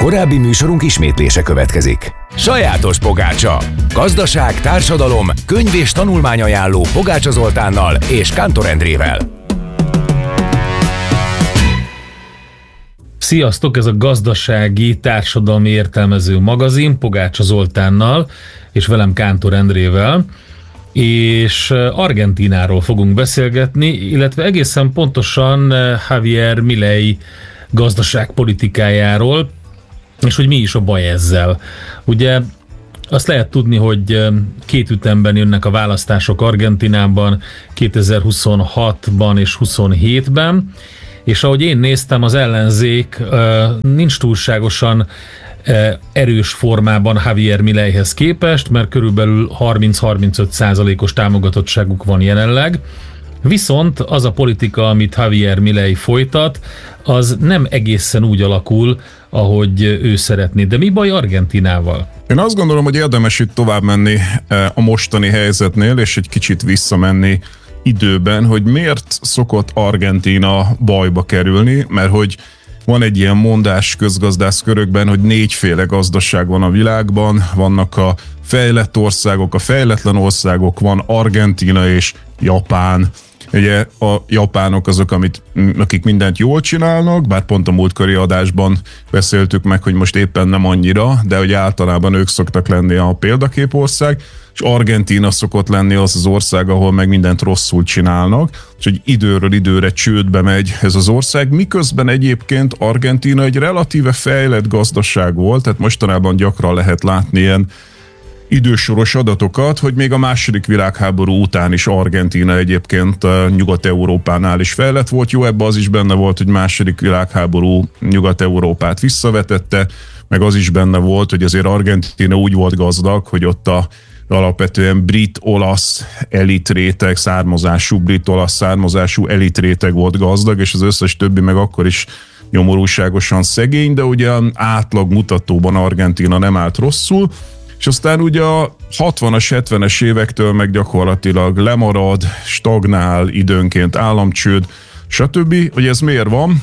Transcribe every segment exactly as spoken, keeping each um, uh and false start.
Korábbi műsorunk ismétlése következik. Sajátos pogácsa. Gazdaság, társadalom, könyv és tanulmányajánló Pogácsa Zoltánnal és Kántor Endrével. Sziasztok, ez a gazdasági, társadalmi értelmező magazin Pogácsa Zoltánnal és velem Kántor Endrével, és Argentínáról fogunk beszélgetni, illetve egészen pontosan Javier Milei gazdaságpolitikájáról, és hogy mi is a baj ezzel. Ugye azt lehet tudni, hogy két ütemben jönnek a választások Argentínában, kétezer-huszonhatban és huszonhétben, és ahogy én néztem, az ellenzék nincs túlságosan erős formában Javier Mileihez képest, mert körülbelül harminc-harmincöt százalékos támogatottságuk van jelenleg. Viszont az a politika, amit Javier Milei folytat, az nem egészen úgy alakul, ahogy ő szeretné. De mi baj Argentínával? Én azt gondolom, hogy érdemes itt tovább menni a mostani helyzetnél, és egy kicsit visszamenni időben, hogy miért szokott Argentína bajba kerülni, mert hogy van egy ilyen mondás közgazdász körökben, hogy négyféle gazdaság van a világban, vannak a fejlett országok, a fejletlen országok, van Argentína és Japán. Ugye a japánok azok, amit, akik mindent jól csinálnak, bár pont a múltkori adásban beszéltük meg, hogy most éppen nem annyira, de hogy általában ők szoktak lenni a példakép ország, és Argentína szokott lenni az az ország, ahol meg mindent rosszul csinálnak, és hogy időről időre csődbe megy ez az ország, miközben egyébként Argentína egy relatíve fejlett gazdaság volt, tehát mostanában gyakran lehet látni ilyen idősoros adatokat, hogy még a második világháború után is Argentína egyébként Nyugat-Európánál is fejlett volt. Jó, ebbe az is benne volt, hogy második világháború Nyugat-Európát visszavetette, meg az is benne volt, hogy azért Argentína úgy volt gazdag, hogy ott a alapvetően brit-olasz elitréteg származású, brit-olasz származású elitréteg volt gazdag, és az összes többi meg akkor is nyomorúságosan szegény, de ugye átlag mutatóban Argentína nem állt rosszul, és aztán ugye a hatvanas, hetvenes évektől meg gyakorlatilag lemarad, stagnál, időnként államcsőd, stb. Hogy ez miért van?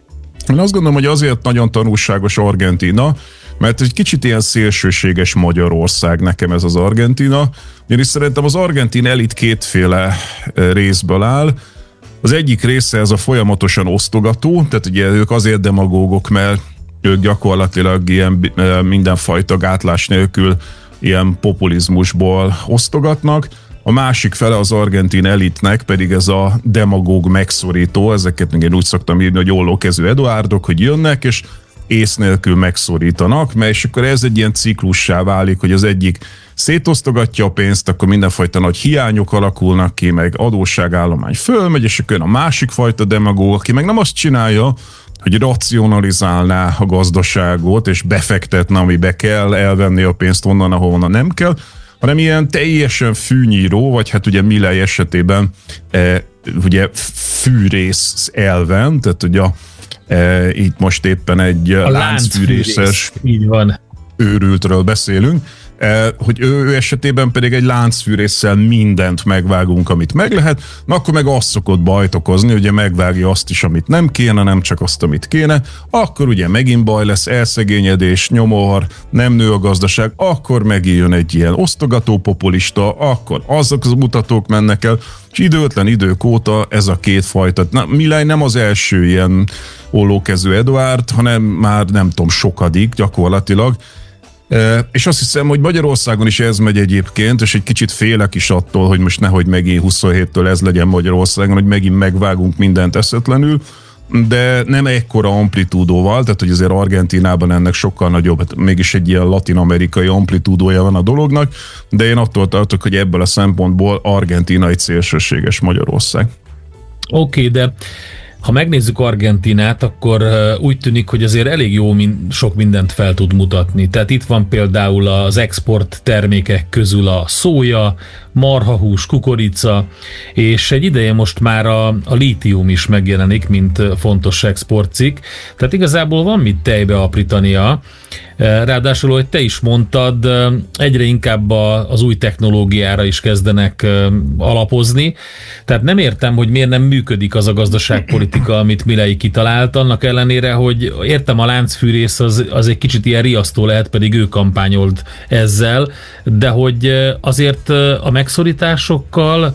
Én azt gondolom, hogy azért nagyon tanulságos Argentína, mert egy kicsit ilyen szélsőséges Magyarország nekem ez az Argentína. Én is szerintem az argentin elit kétféle részből áll. Az egyik része ez a folyamatosan osztogató, tehát ugye ők azért demagógok, mert ők gyakorlatilag ilyen mindenfajta gátlás nélkül ilyen populizmusból osztogatnak. A másik fele az argentin elitnek pedig ez a demagóg megszorító, ezeket még én úgy szoktam írni, hogy ollókezű Eduárdok, hogy jönnek, és ész nélkül megszorítanak, mert és akkor ez egy ilyen ciklussá válik, hogy az egyik szétosztogatja a pénzt, akkor mindenfajta nagy hiányok alakulnak ki, meg adósságállomány fölmegy, és akkor a másik fajta demagóg, aki meg nem azt csinálja, hogy racionalizálná a gazdaságot, és befektetne, amibe kell, elvenni a pénzt onnan, ahol nem kell, hanem ilyen teljesen fűnyíró, vagy hát ugye Milei esetében e, ugye fűrész elven, tehát ugye e, itt most éppen egy a láncfűrészes így van. őrültről beszélünk, hogy ő, ő esetében pedig egy láncfűrésszel mindent megvágunk, amit meg lehet, na akkor meg azt szokott bajt okozni, ugye megvágja azt is, amit nem kéne, nem csak azt, amit kéne, akkor ugye megint baj lesz, elszegényedés, nyomor, nem nő a gazdaság, akkor megint jön egy ilyen osztogató populista, akkor azok az mutatók mennek el, és időtlen idők óta ez a két fajta. Na, Milei nem az első ilyen ollókezű Eduárd, hanem már nem tudom, sokadik gyakorlatilag. E, és azt hiszem, hogy Magyarországon is ez megy egyébként, és egy kicsit félek is attól, hogy most nehogy megint huszonhéttől ez legyen Magyarországon, hogy megint megvágunk mindent eszetlenül, de nem ekkora amplitúdóval, tehát hogy azért Argentínában ennek sokkal nagyobb, hát mégis egy ilyen latin-amerikai amplitúdója van a dolognak, de én attól tartok, hogy ebből a szempontból Argentína egy szélsőséges Magyarország. Oké, okay, de ha megnézzük Argentínát, akkor úgy tűnik, hogy azért elég jó min- sok mindent fel tud mutatni. Tehát itt van például az export termékek közül a szója, marhahús, kukorica, és egy ideje most már a, a lítium is megjelenik, mint fontos exportcikk. Tehát igazából van mit tejbe aprítania. Ráadásul, hogy te is mondtad, egyre inkább az új technológiára is kezdenek alapozni. Tehát nem értem, hogy miért nem működik az a gazdaságpolitika, amit Milei kitalált, annak ellenére, hogy értem, a láncfűrész az, az egy kicsit ilyen riasztó lehet, pedig ő kampányolt ezzel, de hogy azért a megszorításokkal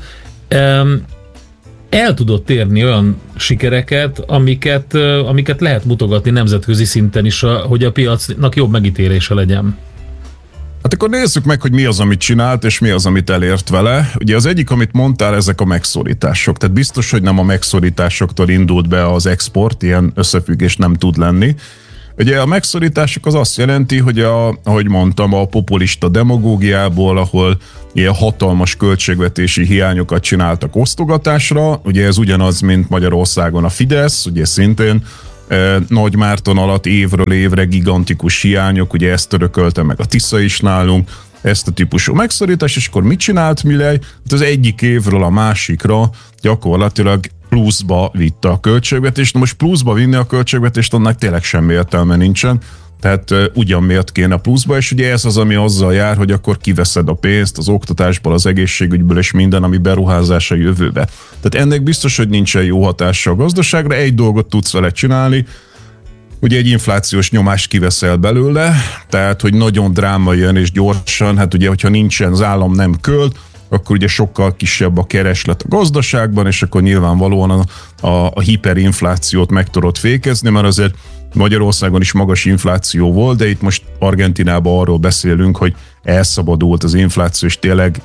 el tudott érni olyan sikereket, amiket, amiket lehet mutogatni nemzetközi szinten is, hogy a piacnak jobb megítélése legyen. Hát akkor nézzük meg, hogy mi az, amit csinált, és mi az, amit elért vele. Ugye az egyik, amit mondtál, ezek a megszorítások. Tehát biztos, hogy nem a megszorításoktól indult be az export, ilyen összefüggés nem tud lenni. Ugye a megszorítások az azt jelenti, hogy a, ahogy mondtam, a populista demagógiából, ahol ilyen hatalmas költségvetési hiányokat csináltak osztogatásra, ugye ez ugyanaz, mint Magyarországon a Fidesz, ugye szintén eh, Nagy Márton alatt évről évre gigantikus hiányok, ugye ezt örökölte meg a Tisza is nálunk, ezt a típusú megszorítás, és akkor mit csinált Milei? Hát az egyik évről a másikra gyakorlatilag pluszba vitte a költségvetést. Na most pluszba vinni a költségvetést, annak tényleg semmi értelme nincsen. Tehát uh, ugyan miért kéne pluszba, és ugye ez az, ami azzal jár, hogy akkor kiveszed a pénzt az oktatásból, az egészségügyből és minden, ami beruházás a jövőbe. Tehát ennek biztos, hogy nincsen jó hatása a gazdaságra, egy dolgot tudsz vele csinálni, ugye egy inflációs nyomást kiveszel belőle, tehát hogy nagyon drámaian és gyorsan, hát ugye, hogyha nincsen, az állam nem költ, akkor ugye sokkal kisebb a kereslet a gazdaságban, és akkor nyilvánvalóan a, a, a hiperinflációt meg tudod fékezni, mert azért Magyarországon is magas infláció volt, de itt most Argentinában arról beszélünk, hogy elszabadult az infláció, és tényleg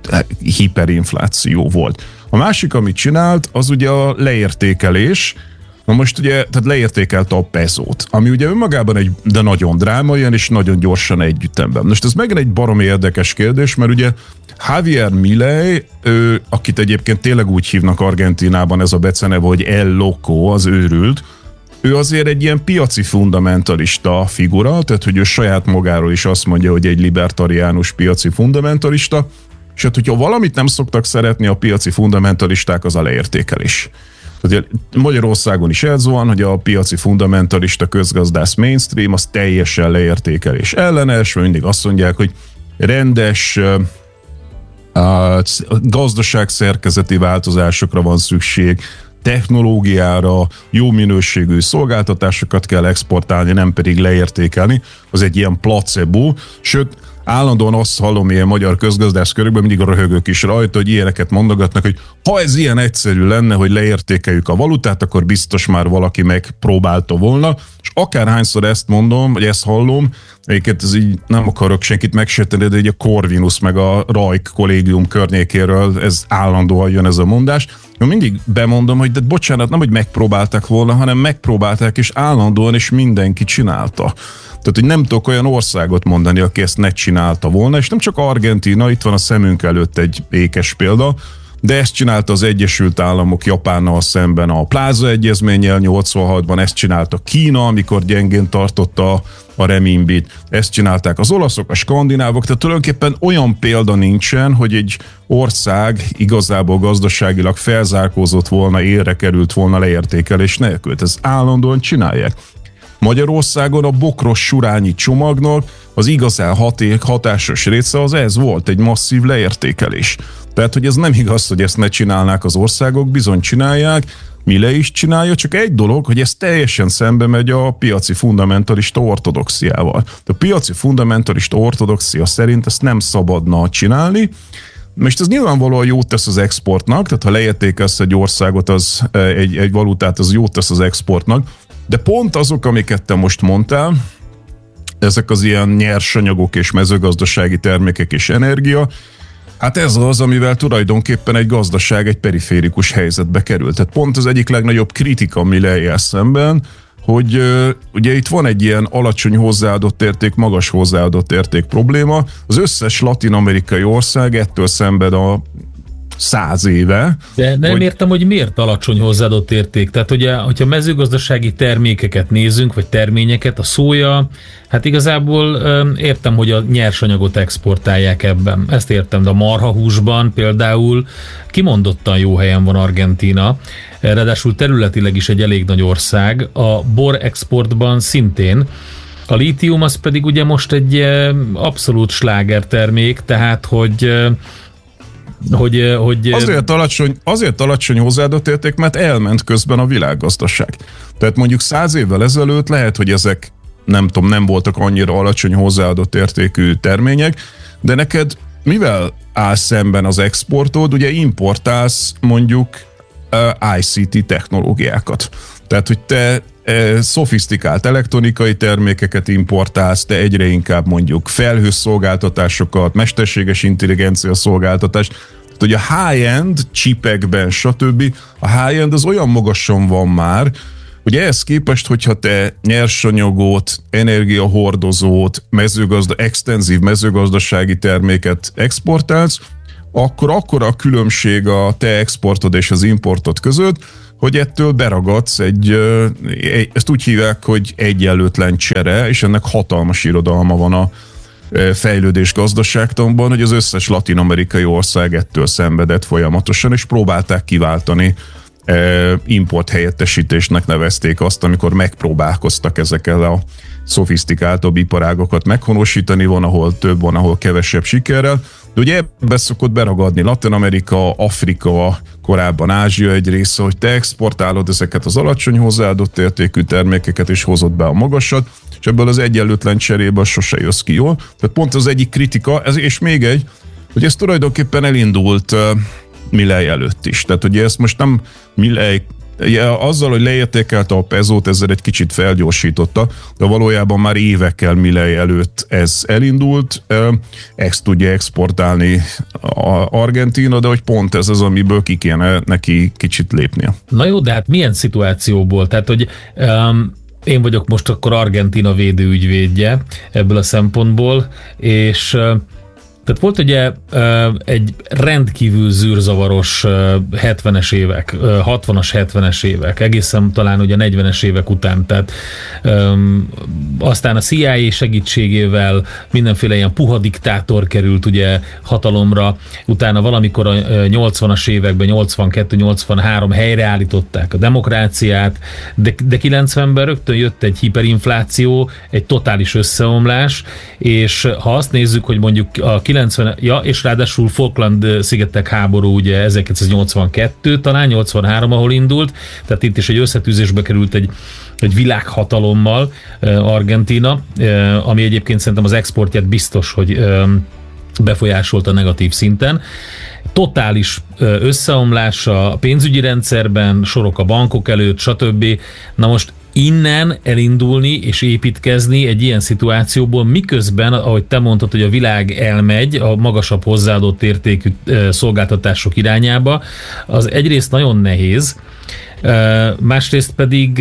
hiperinfláció volt. A másik, amit csinált, az ugye a leértékelés. Na most ugye, tehát leértékelte a pezót, ami ugye önmagában egy, de nagyon drámaian és nagyon gyorsan együttemben. Most ez megint egy baromi érdekes kérdés, mert ugye Javier Milei, ő, akit egyébként tényleg úgy hívnak Argentínában, ez a beceneve, hogy El Loco, az őrült, ő azért egy ilyen piaci fundamentalista figura, tehát hogy ő saját magáról is azt mondja, hogy egy libertariánus piaci fundamentalista, és hát hogyha valamit nem szoktak szeretni a piaci fundamentalisták, az a leértékelés. Tehát Magyarországon is ez van, hogy a piaci fundamentalista közgazdász mainstream az teljesen leértékelés ellenes, vagy mindig azt mondják, hogy rendes uh, gazdaságszerkezeti változásokra van szükség, technológiára, jó minőségű szolgáltatásokat kell exportálni, nem pedig leértékelni. Az egy ilyen placebo, sőt, állandóan azt hallom ilyen magyar közgazdász körökben, mindig a röhögök is rajta, hogy ilyeneket mondogatnak, hogy ha ez ilyen egyszerű lenne, hogy leértékeljük a valutát, akkor biztos már valaki megpróbálta volna, és akárhányszor ezt mondom, vagy ezt hallom, egyébként ez így nem akarok senkit megsérteni, de így a Corvinus meg a Rajk kollégium környékéről ez állandóan jön ez a mondás. Én mindig bemondom, hogy de bocsánat, nem hogy megpróbálták volna, hanem megpróbálták, és állandóan, és mindenki csinálta. Tehát, hogy nem tudok olyan országot mondani, aki ezt ne csinálta volna, és nem csak Argentína, itt van a szemünk előtt egy ékes példa, de ezt csinálta az Egyesült Államok Japánnal szemben a Plaza egyezménnyel nyolcvanhatban, ezt csinálta Kína, amikor gyengén tartotta a renminbit, ezt csinálták az olaszok, a skandinávok, tehát tulajdonképpen olyan példa nincsen, hogy egy ország igazából gazdaságilag felzárkózott volna, élre került volna leértékelés nélkül. Ez állandóan csinálják. Magyarországon a bokros surányi csomagnak az igazán haték, hatásos része az ez volt, egy masszív leértékelés. Tehát, hogy ez nem igaz, hogy ezt ne csinálnák az országok, bizony csinálják, Milei is csinálja, csak egy dolog, hogy ez teljesen szembe megy a piaci fundamentalista ortodoxiával. A piaci fundamentalista ortodoxia szerint ezt nem szabadna csinálni. Most ez nyilvánvalóan jót tesz az exportnak, tehát ha leértékelsz egy országot, az, egy, egy valutát, az jót tesz az exportnak, de pont azok, amiket te most mondtál, ezek az ilyen nyersanyagok és mezőgazdasági termékek és energia, hát ez az, amivel tulajdonképpen egy gazdaság egy periférikus helyzetbe került. Tehát pont az egyik legnagyobb kritika Milei szemben, hogy uh, ugye itt van egy ilyen alacsony hozzáadott érték, magas hozzáadott érték probléma. Az összes latin-amerikai ország ettől szemben a száz éve. De nem hogy... értem, hogy miért alacsony hozzáadott érték. Tehát ugye, hogyha mezőgazdasági termékeket nézünk, vagy terményeket, a szója, hát igazából értem, hogy a nyersanyagot exportálják ebben. Ezt értem, de a marhahúsban például kimondottan jó helyen van Argentína, ráadásul területileg is egy elég nagy ország. A bor exportban szintén, A lítium az pedig ugye most egy abszolút slágertermék, tehát hogy Hogy, hogy... Azért alacsony, azért alacsony hozzáadott érték, mert elment közben a világgazdaság. Tehát mondjuk száz évvel ezelőtt lehet, hogy ezek nem tudom, nem voltak annyira alacsony hozzáadott értékű termények, de neked mivel áll szemben az exportod, ugye importálsz mondjuk uh, I C T technológiákat. Tehát, hogy te uh, szofisztikált elektronikai termékeket importálsz, te egyre inkább mondjuk felhőszolgáltatásokat, mesterséges intelligencia szolgáltatást, tehát, hogy a high-end chipekben, stb. A high-end az olyan magasan van már, hogy ehhez képest, hogyha te nyersanyagot, energiahordozót, mezőgazda, extenzív mezőgazdasági terméket exportálsz, akkor akkora a különbség a te exportod és az importod között, hogy ettől beragadsz egy, egy ezt úgy hívják, hogy egyenlőtlen csere, és ennek hatalmas irodalma van a fejlődés gazdaságtanban, hogy az összes latin-amerikai ország ettől szenvedett folyamatosan, és próbálták kiváltani, import helyettesítésnek nevezték azt, amikor megpróbálkoztak ezekkel a szofisztikáltabb iparágokat meghonosítani, van, ahol több, van, ahol kevesebb sikerrel, de ugye ebbe szokott beragadni Latin-Amerika, Afrika, korábban Ázsia egy része, hogy te exportálod ezeket az alacsony hozzáadott értékű termékeket, és hozod be a magasat, és ebből az egyenlőtlen cseréből sose jössz ki jól. Tehát pont az egyik kritika, ez, és még egy, hogy ez tulajdonképpen elindult uh, Milley előtt is. Tehát ugye ezt most nem Milley, azzal, hogy leértékelte a pezót, ezzel egy kicsit felgyorsította, de valójában már évekkel Milley előtt ez elindult, ezt tudja exportálni Argentína, de hogy pont ez az, amiből ki kéne neki kicsit lépnie. Na jó, de hát milyen szituációból? Tehát, hogy um, én vagyok most akkor Argentína védőügyvédje ebből a szempontból, és tehát volt ugye egy rendkívül zűrzavaros hetvenes évek, hatvanas, hetvenes évek, egészen talán ugye negyvenes évek után, tehát um, aztán a C I A segítségével mindenféle ilyen puha diktátor került ugye hatalomra, utána valamikor a nyolcvanas években, nyolcvankettő nyolcvanhárom helyreállították a demokráciát, de, de kilencvenben rögtön jött egy hiperinfláció, egy totális összeomlás, és ha azt nézzük, hogy mondjuk a kilencven, ja, és ráadásul Falkland-szigetek háború ugye ezerkilencszáznyolcvankettő, talán nyolcvanhárom, ahol indult, tehát itt is egy összetűzésbe került egy, egy világhatalommal Argentína, ami egyébként szerintem az exportját biztos, hogy befolyásolta negatív szinten. Totális összeomlás a pénzügyi rendszerben, sorok a bankok előtt, stb. Na most innen elindulni és építkezni egy ilyen szituációból, miközben, ahogy te mondtad, hogy a világ elmegy a magasabb hozzáadott értékű szolgáltatások irányába, az egyrészt nagyon nehéz, másrészt pedig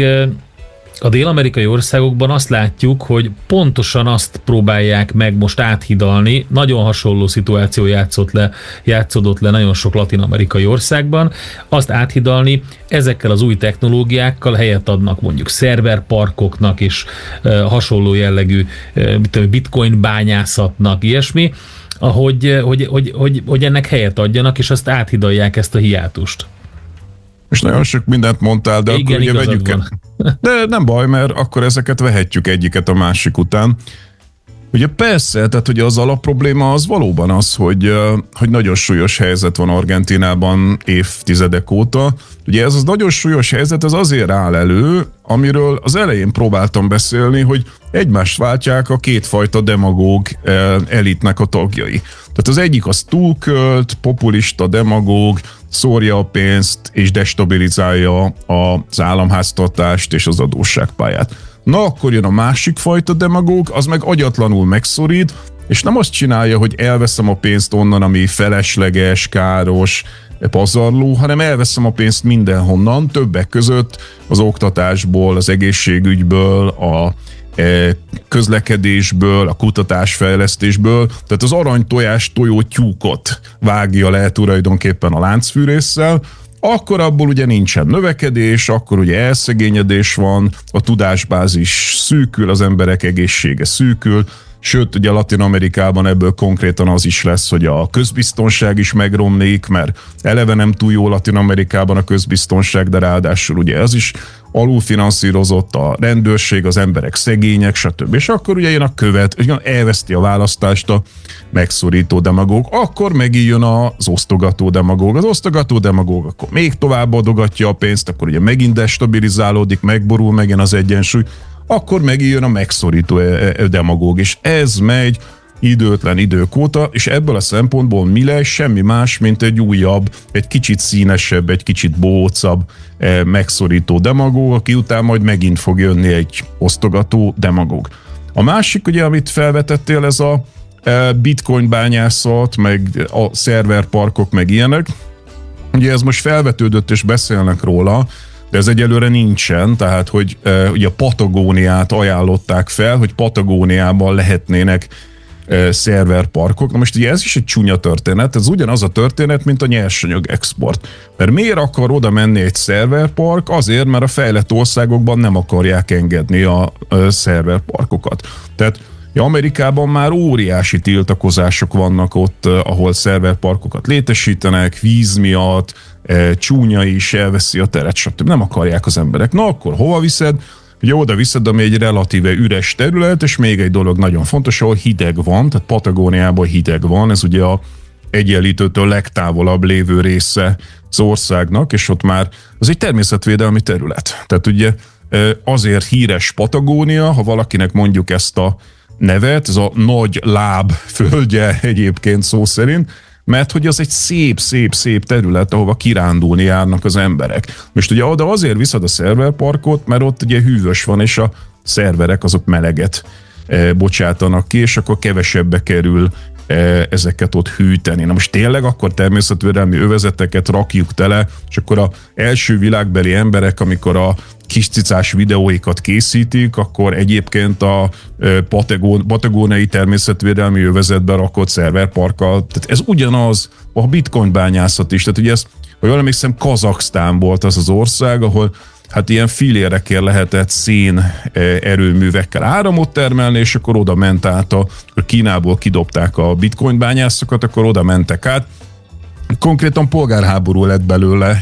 a dél-amerikai országokban azt látjuk, hogy pontosan azt próbálják meg most áthidalni, nagyon hasonló szituáció játszott le, játszódott le nagyon sok latin-amerikai országban, azt áthidalni ezekkel az új technológiákkal helyet adnak mondjuk szerverparkoknak és e, hasonló jellegű e, bitcoin bányászatnak, ilyesmi, ahogy, hogy, hogy, hogy, hogy ennek helyet adjanak, és azt áthidalják ezt a hiátust. És nagyon sok mindent mondtál, de igen, akkor ugye vegyük el. De nem baj, mert akkor ezeket vehetjük egyiket a másik után. Ugye persze, tehát ugye az alapprobléma az valóban az, hogy, hogy nagyon súlyos helyzet van Argentínában évtizedek óta. Ugye ez az nagyon súlyos helyzet az azért áll elő, amiről az elején próbáltam beszélni, hogy egymást váltják a kétfajta demagóg elitnek a tagjai. Tehát az egyik az túlkölt, populista demagóg, szórja a pénzt és destabilizálja az államháztartást és az adósságpályát. Na, akkor jön a másik fajta demagóg, az meg agyatlanul megszorít, és nem azt csinálja, hogy elveszem a pénzt onnan, ami felesleges, káros, pazarló, hanem elveszem a pénzt mindenhonnan, többek között az oktatásból, az egészségügyből, a közlekedésből, a kutatásfejlesztésből, tehát az aranytojás tojó tyúkot vágja le tulajdonképpen a láncfűrésszel, akkor abból ugye nincsen növekedés, akkor ugye elszegényedés van, a tudásbázis szűkül, az emberek egészsége szűkül, sőt, ugye Latin-Amerikában ebből konkrétan az is lesz, hogy a közbiztonság is megromlik, mert eleve nem túl jó Latin-Amerikában a közbiztonság, de ráadásul ugye ez is alulfinanszírozott a rendőrség, az emberek szegények, stb. És akkor ugye jön a követ, elveszti a választást a megszorító demagóg, akkor megint jön az osztogató demagóg. Az osztogató demagóg akkor még tovább adogatja a pénzt, akkor ugye megint destabilizálódik, megborul megint az egyensúly, akkor megint jön a megszorító demagóg, és ez megy időtlen idők óta, és ebből a szempontból mi lesz semmi más, mint egy újabb, egy kicsit színesebb, egy kicsit bócabb, megszorító demagóg, aki után majd megint fog jönni egy osztogató demagóg. A másik, ugye, amit felvetettél, ez a bitcoin bányászat, meg a szerverparkok, meg ilyenek. Ugye ez most felvetődött, és beszélnek róla, de ez egyelőre nincsen, tehát hogy ugye a Patagóniát ajánlották fel, hogy Patagóniában lehetnének szerverparkok. Na most ugye ez is egy csúnya történet, ez ugyanaz a történet, mint a nyersanyag export. Mert miért akar oda menni egy szerverpark? Azért, mert a fejlett országokban nem akarják engedni a szerverparkokat. Tehát ja, Amerikában már óriási tiltakozások vannak ott, ahol szerverparkokat létesítenek, víz miatt, csúnya is, elveszi a teret, stb. Nem akarják az emberek. Na akkor hova viszed? Ugye oda viszed, ami egy relatíve üres terület, és még egy dolog nagyon fontos, ahol hideg van, tehát Patagóniában hideg van, ez ugye a Egyenlítőtől legtávolabb lévő része az országnak, és ott már az egy természetvédelmi terület. Tehát ugye azért híres Patagónia, ha valakinek mondjuk ezt a nevet, ez a nagy láb földje egyébként szó szerint, mert hogy az egy szép, szép, szép terület, ahova kirándulni járnak az emberek. Most ugye oda azért viszed a szerverparkot, mert ott ugye hűvös van, és a szerverek azok meleget e, bocsátanak ki, és akkor kevesebbe kerül e, ezeket ott hűteni. Na most tényleg akkor természetvédelmi övezeteket rakjuk tele, és akkor az első világbeli emberek, amikor a kis cicás videóikat készítik, akkor egyébként a Patagón, patagóniai természetvédelmi övezetbe rakott szerverparkkal. Tehát ez ugyanaz a bitcoin bányászat is. Tehát ugye ez, ha jól emlékszem, Kazaksztán volt az az ország, ahol hát ilyen filérekért lehetett szén erőművekkel áramot termelni, és akkor oda ment át, a, akkor Kínából kidobták a bitcoin bányászokat, akkor oda mentek át. Konkrétan polgárháború lett belőle,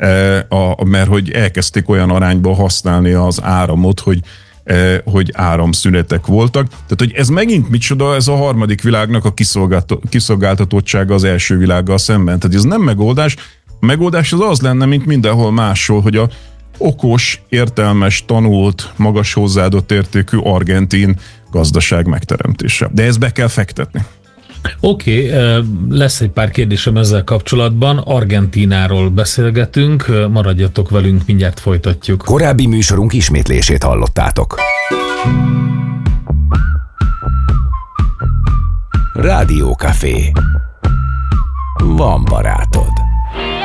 A, mert hogy elkezdték olyan arányban használni az áramot, hogy, hogy áramszünetek voltak. Tehát, hogy ez megint micsoda, ez a harmadik világnak a kiszolgáltatottsága az első világgal szemben. Tehát ez nem megoldás. A megoldás az az lenne, mint mindenhol máshol, hogy a okos, értelmes, tanult, magas hozzáadott értékű argentin gazdaság megteremtése. De ezt be kell fektetni. Oké, okay, lesz egy pár kérdésem ezzel kapcsolatban. Argentínáról beszélgetünk, maradjatok velünk, mindjárt folytatjuk. Korábbi műsorunk ismétlését hallottátok. Rádió Café. Van barátod.